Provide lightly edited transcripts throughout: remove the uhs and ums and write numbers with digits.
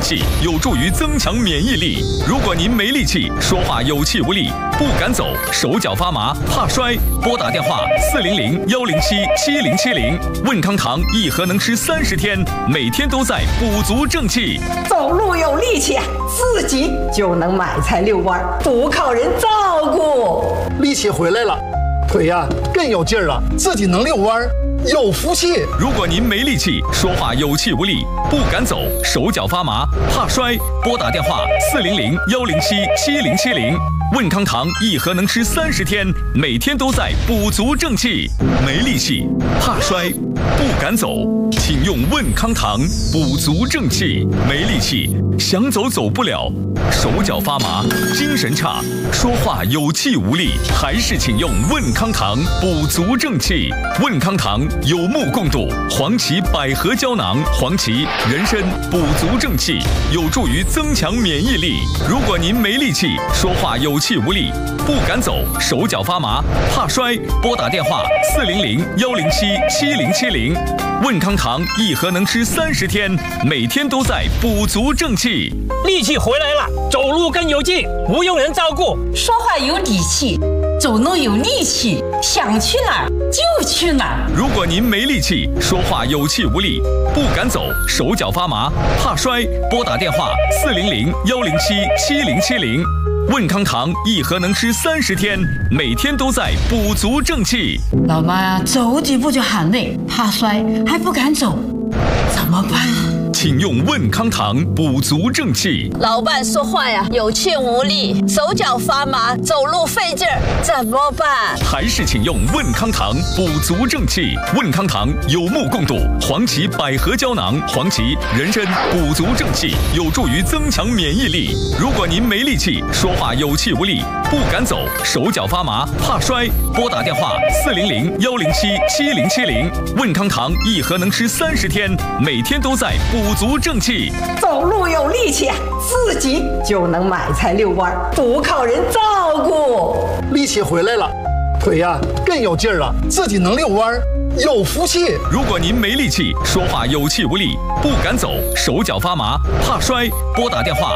气，有助于增强免疫力。如果您没力气，说话有气无力，不敢走，手脚发麻，怕摔，拨打电话400-107-7070。问康堂一盒能吃30天，每天都在补足正气。 走路有力气，自己就能买菜遛弯，不靠人照顾。 力气回来了，腿呀更有劲儿了，自己能遛弯，有福气。 如果您没力气，说话有气无力，不敢走，手脚发麻，怕摔，拨打电话400-107-7070。问康堂一盒能吃30天，每天都在补足正气。没力气，怕摔，不敢走，请用问康堂补足正气。没力气，想走走不了，手脚发麻，精神差，说话有气无力，还是请用问康堂补足正气。问康堂有目共睹，黄芪百合胶囊，黄芪、人参补足正气，有助于增强免疫力。如果您没力气，说话有气无力，不敢走，手脚发麻，怕摔，拨打电话400-107-7070。问康堂一盒能吃30天，每天都在补足正气。 力气回来了，走路更有劲，不用人照顾， 说话有底气，走路有力气，想去哪儿就去哪儿。 如果您没力气，说话有气无力，不敢走，手脚发麻，怕摔，拨打电话400-107-7070。问康堂一盒能吃30天，每天都在补足正气。 老妈呀，走几步就喊累，怕摔还不敢走，怎么办？ 请用问康堂补足正气。 老伴说话呀有气无力，手脚发麻，走路费劲儿，怎么办？ 还是请用问康堂补足正气。问康堂有目共睹，黄芪百合胶囊，黄芪、人参补足正气，有助于增强免疫力。如果您没力气，说话有气无力，不敢走，手脚发麻，怕摔，拨打电话400-107-7070。问康堂一盒能吃30天，每天都在补足正气。 走路有力气，自己就能买菜遛弯，不靠人照顾。 力气回来了，腿呀更有劲儿了，自己能遛弯，有福气。 如果您没力气，说话有气无力，不敢走，手脚发麻，怕摔，拨打电话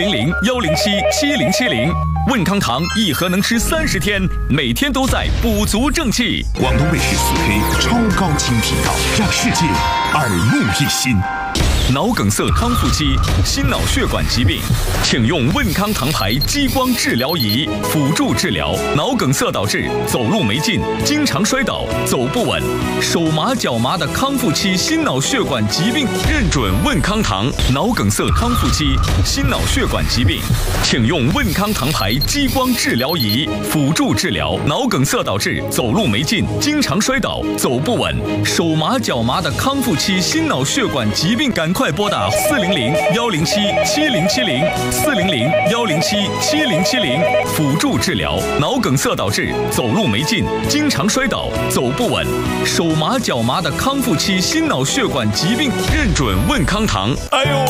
400-107-7070。问康堂一盒能吃30天，每天都在补足正气。 广东卫视4K 超高清频道，让世界耳目一新。 脑梗塞康复期、心脑血管疾病，请用问康堂牌激光治疗仪辅助治疗。脑梗塞导致走路没劲，经常摔倒，走不稳，手麻脚麻的康复期心脑血管疾病，认准问康堂。脑梗塞康复期、心脑血管疾病，请用问康堂牌激光治疗仪辅助治疗。脑梗塞导致走路没劲，经常摔倒，走不稳，手麻脚麻的康复期心脑血管疾病，赶快拨打400-107-7070，400-107-7070，辅助治疗脑梗塞导致走路没劲，经常摔倒，走不稳，手麻脚麻的康复期心脑血管疾病，认准问康堂。哎呦！